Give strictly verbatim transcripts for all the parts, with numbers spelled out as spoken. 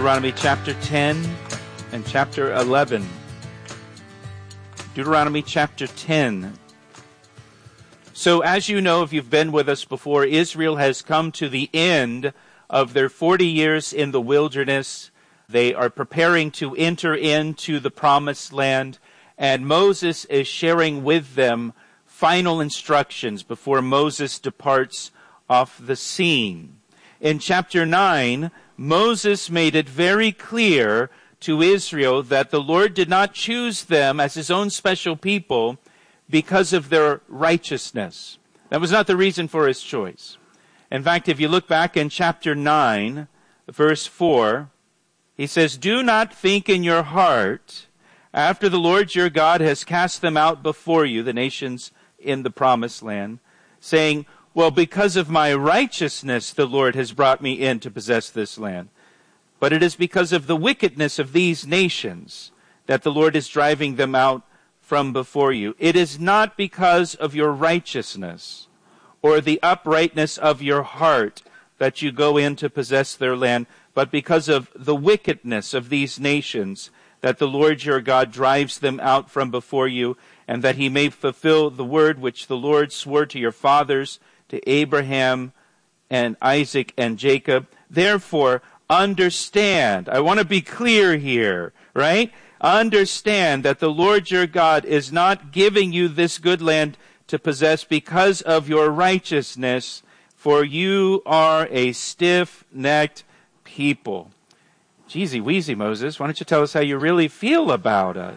Deuteronomy chapter ten and chapter eleven. Deuteronomy chapter ten. So as you know, if you've been with us before, Israel has come to the end of their forty years in the wilderness. They are preparing to enter into the promised land, and Moses is sharing with them final instructions before Moses departs off the scene. In chapter nine, Moses made it very clear to Israel that the Lord did not choose them as his own special people because of their righteousness. That was not the reason for his choice. In fact, if you look back in chapter nine, verse four, he says, "Do not think in your heart, after the Lord your God has cast them out before you," the nations in the promised land, saying, "Well, because of my righteousness, the Lord has brought me in to possess this land. But it is because of the wickedness of these nations that the Lord is driving them out from before you. It is not because of your righteousness or the uprightness of your heart that you go in to possess their land, but because of the wickedness of these nations that the Lord your God drives them out from before you, and that he may fulfill the word which the Lord swore to your fathers, to Abraham and Isaac and Jacob. Therefore, understand," I want to be clear here, right? Understand that the Lord your God is not giving you this good land to possess because of your righteousness, for you are a stiff-necked people. Jeezy Weezy, Moses, why don't you tell us how you really feel about us?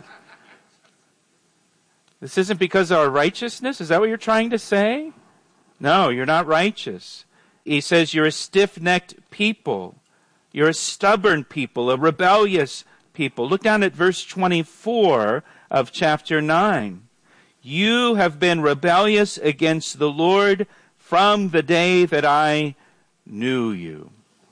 This isn't because of our righteousness? Is that what you're trying to say? No, you're not righteous. He says you're a stiff-necked people. You're a stubborn people, a rebellious people. Look down at verse twenty-four of chapter nine. "You have been rebellious against the Lord from the day that I knew you."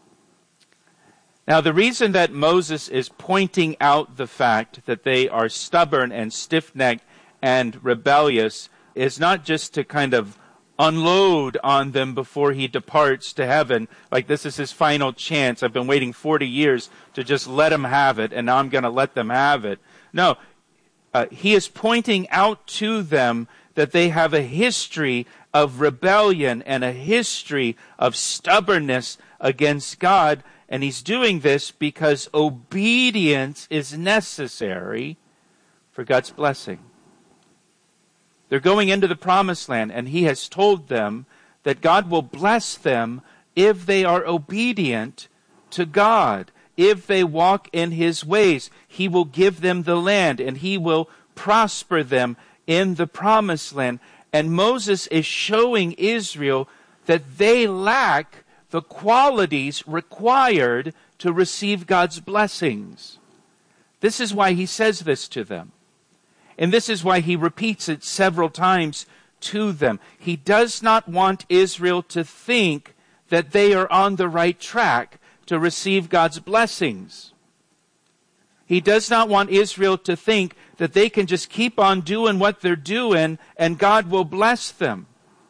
Now, the reason that Moses is pointing out the fact that they are stubborn and stiff-necked and rebellious is not just to kind of unload on them before he departs to heaven, like this is his final chance. I've been waiting forty years to just let him have it, and now I'm going to let them have it. No, uh, he is pointing out to them that they have a history of rebellion and a history of stubbornness against God, and he's doing this because obedience is necessary for God's blessing. They're going into the promised land, and he has told them that God will bless them if they are obedient to God. If they walk in his ways, he will give them the land, and he will prosper them in the promised land. And Moses is showing Israel that they lack the qualities required to receive God's blessings. This is why he says this to them. And this is why he repeats it several times to them. He does not want Israel to think that they are on the right track to receive God's blessings. He does not want Israel to think that they can just keep on doing what they're doing and God will bless them.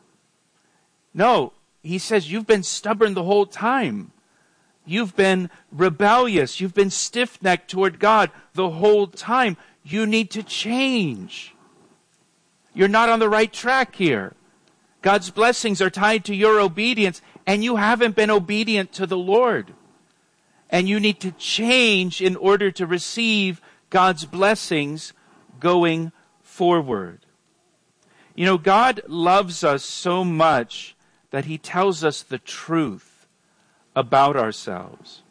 No, he says, you've been stubborn the whole time. You've been rebellious. You've been stiff-necked toward God the whole time. You need to change. You're not on the right track here. God's blessings are tied to your obedience, and you haven't been obedient to the Lord. And you need to change in order to receive God's blessings going forward. You know, God loves us so much that he tells us the truth about ourselves.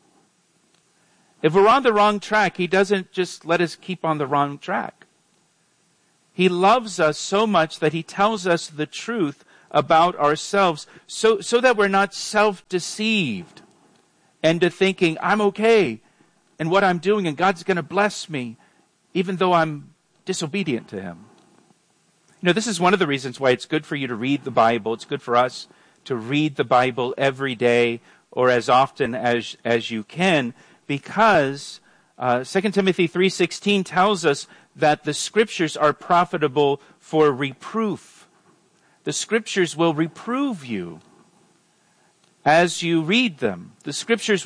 If we're on the wrong track, he doesn't just let us keep on the wrong track. He loves us so much that he tells us the truth about ourselves so, so that we're not self-deceived into thinking, I'm okay in what I'm doing and God's going to bless me even though I'm disobedient to him. You know, this is one of the reasons why it's good for you to read the Bible. It's good for us to read the Bible every day or as often as, as you can, because uh, Second Timothy three sixteen tells us that the Scriptures are profitable for reproof. The Scriptures will reprove you as you read them. The Scriptures will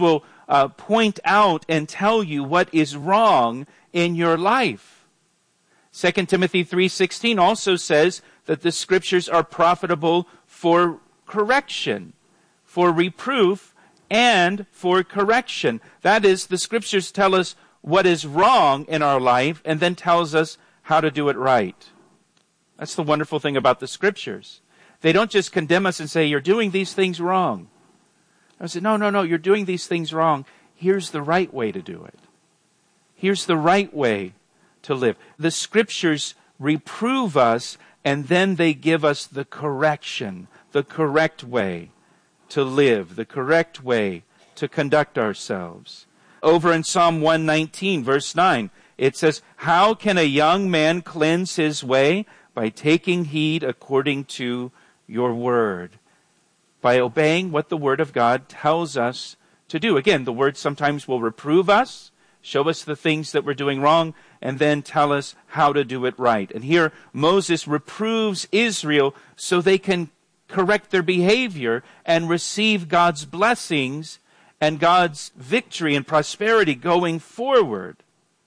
uh, point out and tell you what is wrong in your life. Second Timothy three sixteen also says that the Scriptures are profitable for correction, for reproof, and for correction. That is, the Scriptures tell us what is wrong in our life and then tells us how to do it right. That's the wonderful thing about the Scriptures. They don't just condemn us and say, you're doing these things wrong. I say, no, no, no, you're doing these things wrong. Here's the right way to do it. Here's the right way to live. The Scriptures reprove us, and then they give us the correction, the correct way to live, the correct way to conduct ourselves. Over in Psalm one nineteen, verse nine, it says, how can a young man cleanse his way? By taking heed according to your word. By obeying what the Word of God tells us to do. Again, the Word sometimes will reprove us, show us the things that we're doing wrong, and then tell us how to do it right. And here, Moses reproves Israel so they can correct their behavior and receive God's blessings and God's victory and prosperity going forward.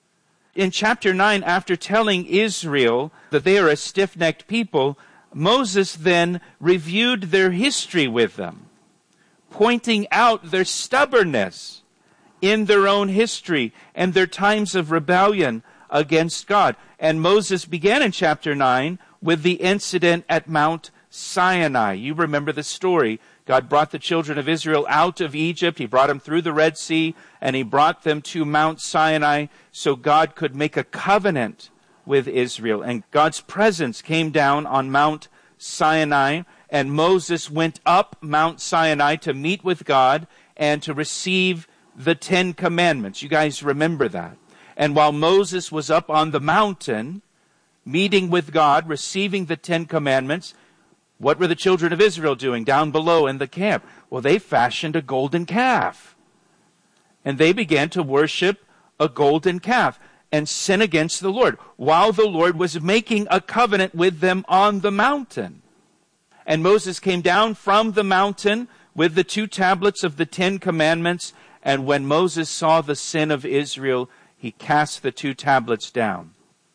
In chapter nine, after telling Israel that they are a stiff-necked people, Moses then reviewed their history with them, pointing out their stubbornness in their own history and their times of rebellion against God. And Moses began in chapter nine with the incident at Mount Sinai. You remember the story. God brought the children of Israel out of Egypt. He brought them through the Red Sea, and he brought them to Mount Sinai so God could make a covenant with Israel. And God's presence came down on Mount Sinai, and Moses went up Mount Sinai to meet with God and to receive the Ten Commandments. You guys remember that. And while Moses was up on the mountain, meeting with God, receiving the Ten Commandments, what were the children of Israel doing down below in the camp? Well, they fashioned a golden calf. And they began to worship a golden calf and sin against the Lord, while the Lord was making a covenant with them on the mountain. And Moses came down from the mountain with the two tablets of the Ten Commandments, and when Moses saw the sin of Israel, he cast the two tablets down.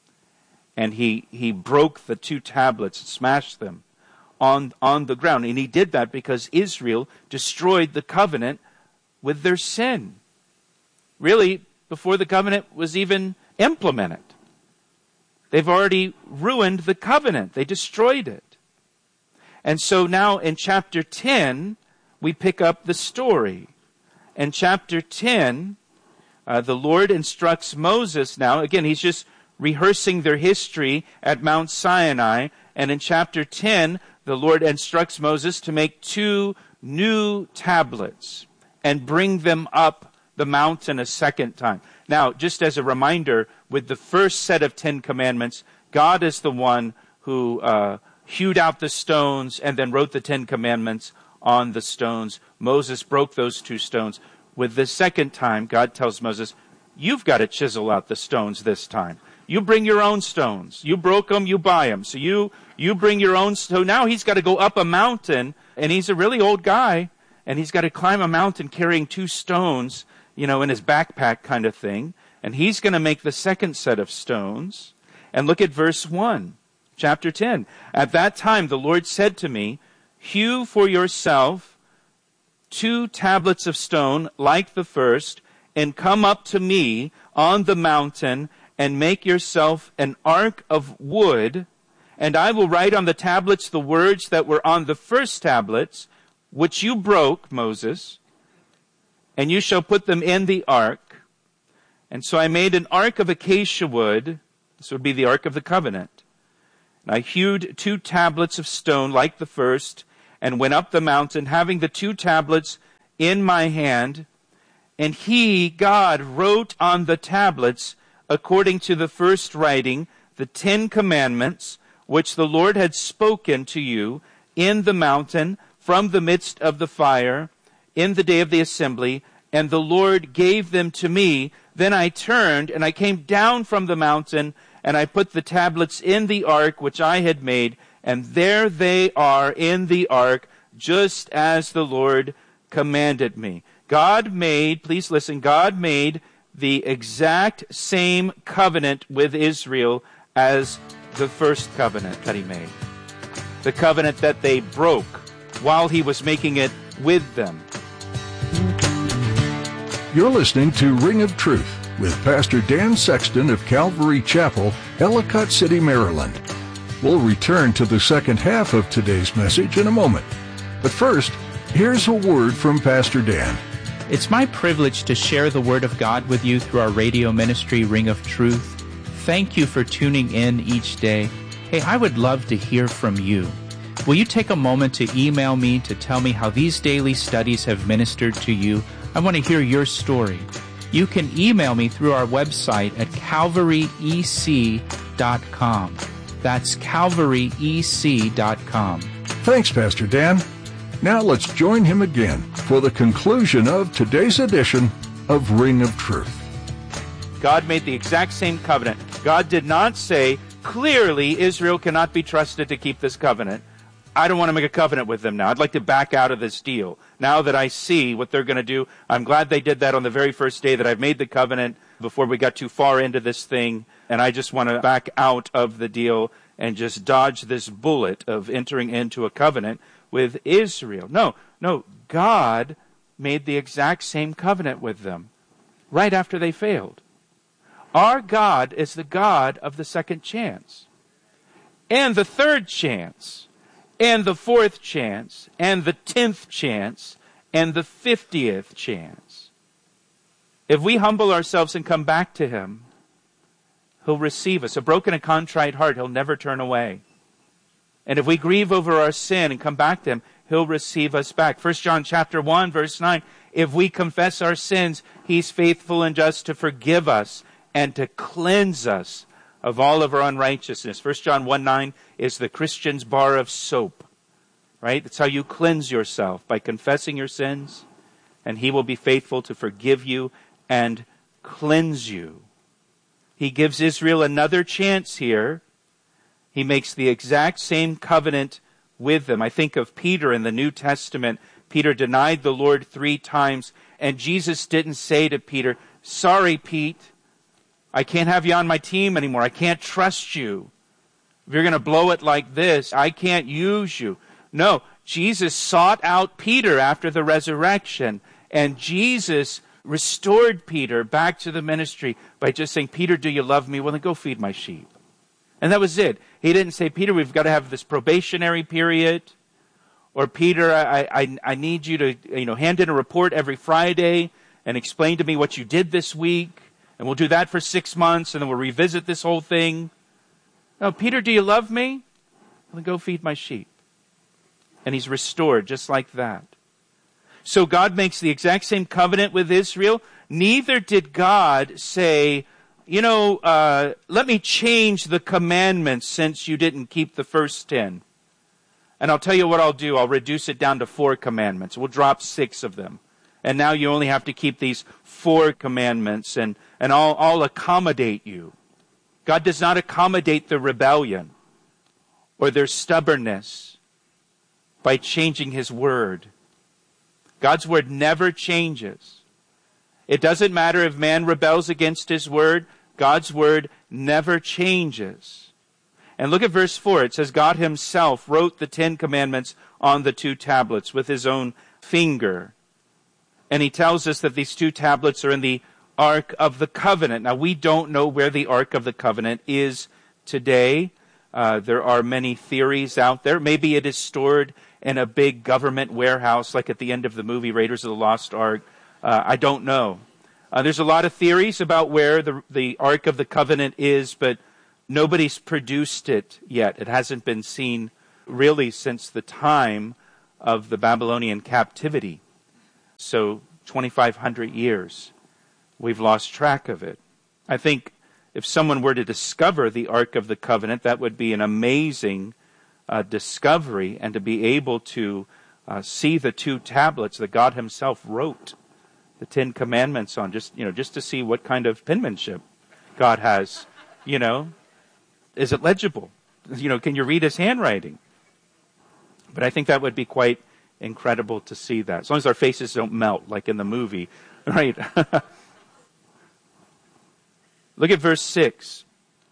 And he, he broke the two tablets, smashed them on, on the ground. And he did that because Israel destroyed the covenant with their sin. Really, before the covenant was even implemented. They've already ruined the covenant. They destroyed it. And so now in chapter ten, we pick up the story. In chapter ten, uh, the Lord instructs Moses now. Again, he's just rehearsing their history at Mount Sinai. And in chapter ten, the Lord instructs Moses to make two new tablets and bring them up the mountain a second time. Now, just as a reminder, with the first set of Ten Commandments, God is the one who uh, hewed out the stones and then wrote the Ten Commandments on the stones. Moses broke those two stones. With the second time, God tells Moses, you've got to chisel out the stones this time. You bring your own stones. You broke them, you buy them. So you, you bring your own. So now he's got to go up a mountain, and he's a really old guy, and he's got to climb a mountain carrying two stones, you know, in his backpack kind of thing. And he's going to make the second set of stones. And look at verse one, chapter ten. At that time the Lord said to me, hew for yourself two tablets of stone like the first, and come up to me on the mountain, and make yourself an ark of wood, and I will write on the tablets the words that were on the first tablets, which you broke, Moses, and you shall put them in the ark. And so I made an ark of acacia wood. This would be the ark of the covenant. And I hewed two tablets of stone like the first, and went up the mountain, having the two tablets in my hand. And he, God, wrote on the tablets, according to the first writing, the Ten Commandments, which the Lord had spoken to you in the mountain from the midst of the fire in the day of the assembly, and the Lord gave them to me. Then I turned, and I came down from the mountain, and I put the tablets in the ark which I had made, and there they are in the ark, just as the Lord commanded me. God made, please listen, God made the exact same covenant with Israel as the first covenant that he made. The covenant that they broke while he was making it with them. You're listening to Ring of Truth with Pastor Dan Sexton of Calvary Chapel, Ellicott City, Maryland. We'll return to the second half of today's message in a moment. But first, here's a word from Pastor Dan. It's my privilege to share the Word of God with you through our radio ministry, Ring of Truth. Thank you for tuning in each day. Hey, I would love to hear from you. Will you take a moment to email me to tell me how these daily studies have ministered to you? I want to hear your story. You can email me through our website at calvary e c dot com. That's calvary e c dot com. Thanks, Pastor Dan. Now let's join him again for the conclusion of today's edition of Ring of Truth. God made the exact same covenant. God did not say, clearly Israel cannot be trusted to keep this covenant. I don't want to make a covenant with them now. I'd like to back out of this deal. Now that I see what they're going to do, I'm glad they did that on the very first day that I've made the covenant before we got too far into this thing. And I just want to back out of the deal and just dodge this bullet of entering into a covenant with Israel. No, no, God made the exact same covenant with them right after they failed. Our God is the God of the second chance, and the third chance, and the fourth chance, and the tenth chance, and the fiftieth chance. If we humble ourselves and come back to Him, He'll receive us. A broken and contrite heart He'll never turn away. And if we grieve over our sin and come back to Him, He'll receive us back. First John chapter one, verse nine, if we confess our sins, He's faithful and just to forgive us and to cleanse us of all of our unrighteousness. First John one nine is the Christian's bar of soap, right? That's how you cleanse yourself, by confessing your sins, and He will be faithful to forgive you and cleanse you. He gives Israel another chance here. He makes the exact same covenant with them. I think of Peter in the New Testament. Peter denied the Lord three times, and Jesus didn't say to Peter, sorry, Pete, I can't have you on my team anymore. I can't trust you. If you're going to blow it like this, I can't use you. No, Jesus sought out Peter after the resurrection, and Jesus restored Peter back to the ministry by just saying, Peter, do you love me? Well, then go feed my sheep. And that was it. He didn't say, Peter, we've got to have this probationary period. Or, Peter, I, I, I need you to, you know, hand in a report every Friday and explain to me what you did this week. And we'll do that for six months and then we'll revisit this whole thing. No, Peter, do you love me? Well, then go feed my sheep. And he's restored just like that. So God makes the exact same covenant with Israel. Neither did God say, you know, uh, let me change the commandments since you didn't keep the first ten. And I'll tell you what I'll do. I'll reduce it down to four commandments. We'll drop six of them. And now you only have to keep these four commandments, and, and I'll, I'll accommodate you. God does not accommodate the rebellion or their stubbornness by changing His word. God's word never changes. It doesn't matter if man rebels against His word. God's word never changes. And look at verse four. It says, God Himself wrote the Ten Commandments on the two tablets with His own finger. And He tells us that these two tablets are in the Ark of the Covenant. Now, we don't know where the Ark of the Covenant is today. Uh, there are many theories out there. Maybe it is stored in a big government warehouse like at the end of the movie Raiders of the Lost Ark. Uh, I don't know. Uh, there's a lot of theories about where the, the Ark of the Covenant is, but nobody's produced it yet. It hasn't been seen really since the time of the Babylonian captivity. So twenty-five hundred years. We've lost track of it. I think if someone were to discover the Ark of the Covenant, that would be an amazing uh, discovery, and to be able to uh, see the two tablets that God Himself wrote the Ten Commandments on, just, you know, just to see what kind of penmanship God has, you know. Is it legible? You know, can you read His handwriting? But I think that would be quite incredible to see that. As long as our faces don't melt like in the movie, right? Look at verse six.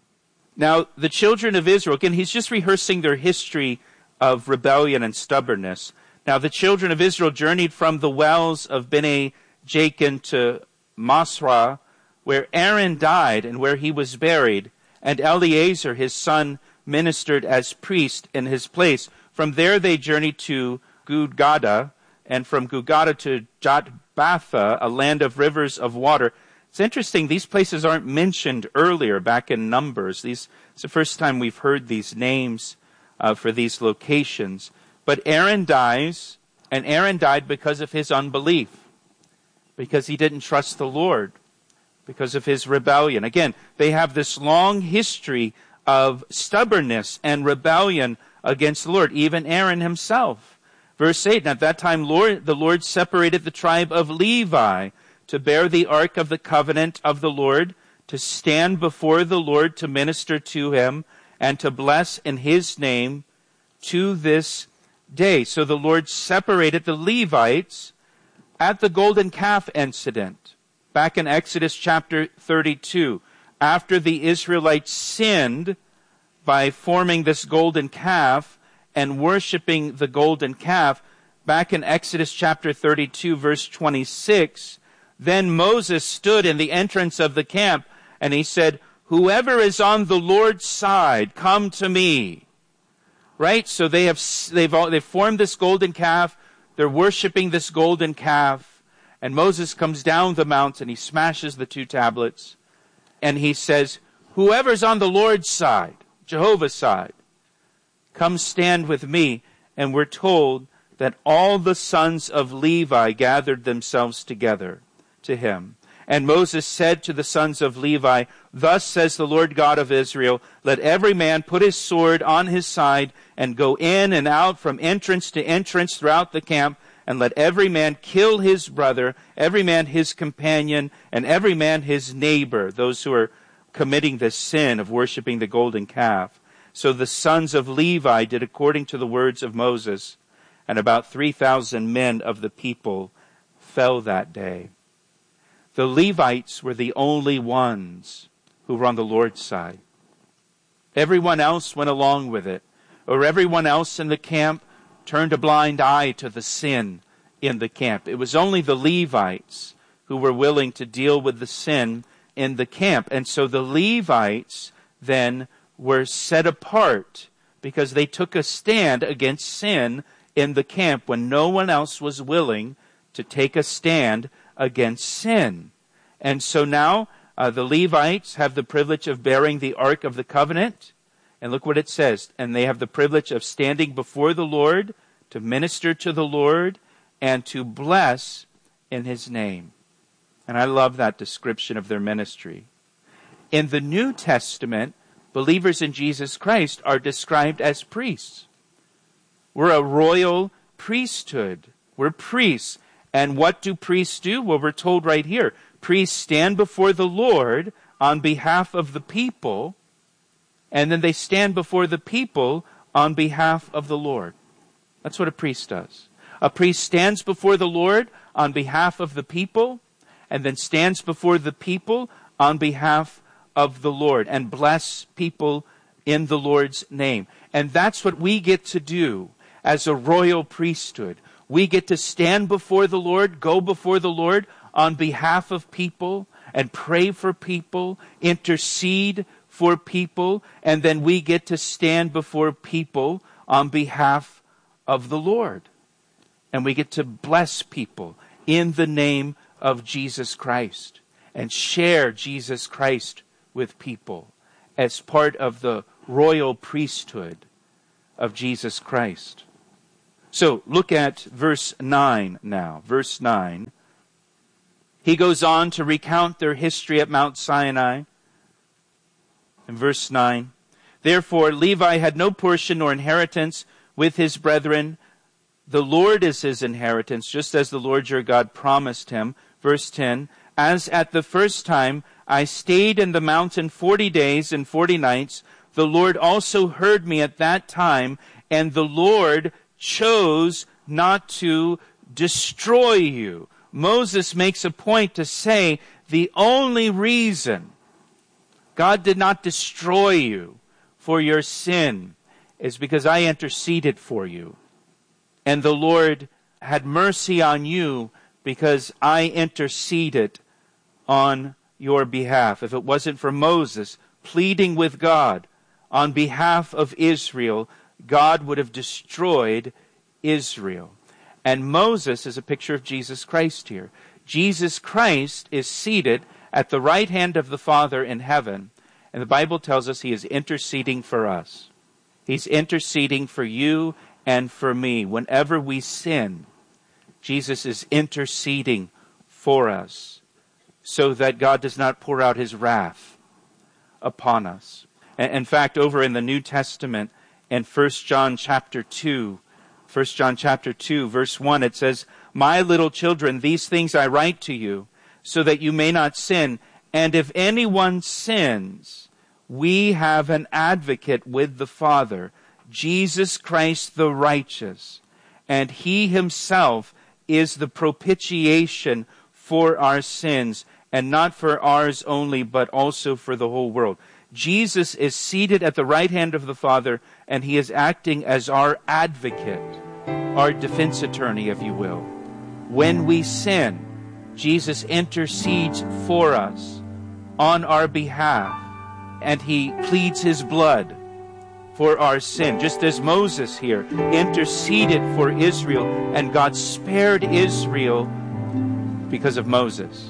Now, the children of Israel, again, he's just rehearsing their history of rebellion and stubbornness. Now, the children of Israel journeyed from the wells of Bene Jacob to Masrah, where Aaron died and where he was buried, and Eleazar, his son, ministered as priest in his place. From there they journeyed to Gudgodah, and from Gudgodah to Jotbatha, a land of rivers of water. It's interesting, these places aren't mentioned earlier back in Numbers. These, it's the first time we've heard these names uh, for these locations. But Aaron dies, and Aaron died because of his unbelief, because he didn't trust the Lord, because of his rebellion. Again, they have this long history of stubbornness and rebellion against the Lord, even Aaron himself. Verse eight, and at that time Lord, the Lord separated the tribe of Levi to bear the ark of the covenant of the Lord, to stand before the Lord to minister to him, and to bless in his name to this day. So the Lord separated the Levites at the golden calf incident, back in Exodus chapter thirty-two. After the Israelites sinned by forming this golden calf and worshiping the golden calf, back in Exodus chapter thirty-two, verse twenty-six, then Moses stood in the entrance of the camp, and he said, "Whoever is on the Lord's side, come to me." Right? So they have they've they've formed this golden calf. They're worshiping this golden calf, and Moses comes down the mountain. He smashes the two tablets, and he says, "Whoever's on the Lord's side, Jehovah's side, come stand with me." And we're told that all the sons of Levi gathered themselves together to him. And Moses said to the sons of Levi, "Thus says the Lord God of Israel, let every man put his sword on his side and go in and out from entrance to entrance throughout the camp, and let every man kill his brother, every man his companion, and every man his neighbor," those who are committing the sin of worshiping the golden calf. So the sons of Levi did according to the words of Moses, and about three thousand men of the people fell that day. The Levites were the only ones who were on the Lord's side. Everyone else went along with it, or everyone else in the camp turned a blind eye to the sin in the camp. It was only the Levites who were willing to deal with the sin in the camp. And so the Levites then were set apart because they took a stand against sin in the camp when no one else was willing to take a stand against sin. And so now uh, the Levites have the privilege of bearing the Ark of the Covenant. And look what it says. And they have the privilege of standing before the Lord to minister to the Lord and to bless in his name. And I love that description of their ministry. In the New Testament, believers in Jesus Christ are described as priests. We're a royal priesthood. We're priests. And what do priests do? Well, we're told right here. Priests stand before the Lord on behalf of the people, and then they stand before the people on behalf of the Lord. That's what a priest does. A priest stands before the Lord on behalf of the people, and then stands before the people on behalf of the Lord, and bless people in the Lord's name. And that's what we get to do as a royal priesthood. We get to stand before the Lord, go before the Lord on behalf of people, and pray for people, intercede for people, and then we get to stand before people on behalf of the Lord. And we get to bless people in the name of Jesus Christ and share Jesus Christ with people as part of the royal priesthood of Jesus Christ. So look at verse nine now. Verse nine. He goes on to recount their history at Mount Sinai. In verse nine. Therefore Levi had no portion nor inheritance with his brethren. The Lord is his inheritance, just as the Lord your God promised him. Verse ten. As at the first time I stayed in the mountain forty days and forty nights, the Lord also heard me at that time, and the Lord chose not to destroy you. Moses makes a point to say the only reason God did not destroy you for your sin is because I interceded for you. And the Lord had mercy on you because I interceded on your behalf. If it wasn't for Moses pleading with God on behalf of Israel, God would have destroyed Israel. And Moses is a picture of Jesus Christ here. Jesus Christ is seated at the right hand of the Father in heaven, and the Bible tells us he is interceding for us. He's interceding for you and for me. Whenever we sin, Jesus is interceding for us so that God does not pour out his wrath upon us. In fact, over in the New Testament, in First John chapter two, First John chapter two, verse one, it says, "My little children, these things I write to you, so that you may not sin. And if anyone sins, we have an advocate with the Father, Jesus Christ the righteous. And he himself is the propitiation for our sins, and not for ours only, but also for the whole world." Jesus is seated at the right hand of the Father, and he is acting as our advocate, our defense attorney, if you will. When we sin, Jesus intercedes for us on our behalf, and he pleads his blood for our sin. Just as Moses here interceded for Israel, and God spared Israel because of Moses.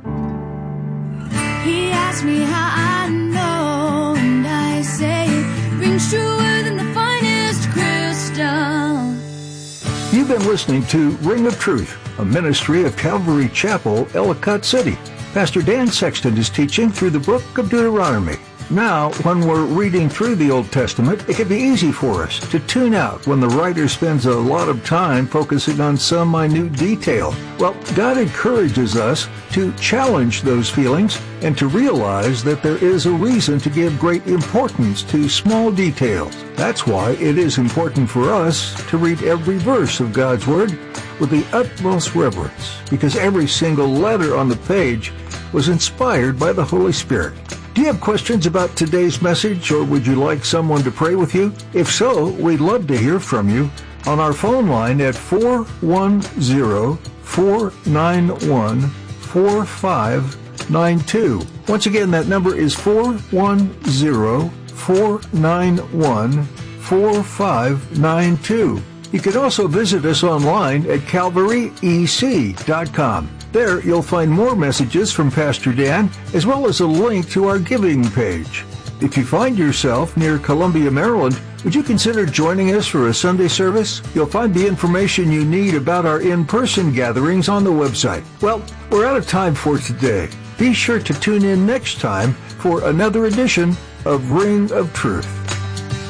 He asked me how I know, and I say it rings truer than the finest crystal. You've been listening to Ring of Truth, a ministry of Calvary Chapel, Ellicott City. Pastor Dan Sexton is teaching through the book of Deuteronomy. Now, when we're reading through the Old Testament, it can be easy for us to tune out when the writer spends a lot of time focusing on some minute detail. Well, God encourages us to challenge those feelings and to realize that there is a reason to give great importance to small details. That's why it is important for us to read every verse of God's Word with the utmost reverence, because every single letter on the page was inspired by the Holy Spirit. Do you have questions about today's message, or would you like someone to pray with you? If so, we'd love to hear from you on our phone line at four one zero, four nine one, four five nine two. Once again, that number is four one zero, four nine one, four five nine two. You can also visit us online at calvary e c dot com. There, you'll find more messages from Pastor Dan, as well as a link to our giving page. If you find yourself near Columbia, Maryland, would you consider joining us for a Sunday service? You'll find the information you need about our in-person gatherings on the website. Well, we're out of time for today. Be sure to tune in next time for another edition of Ring of Truth.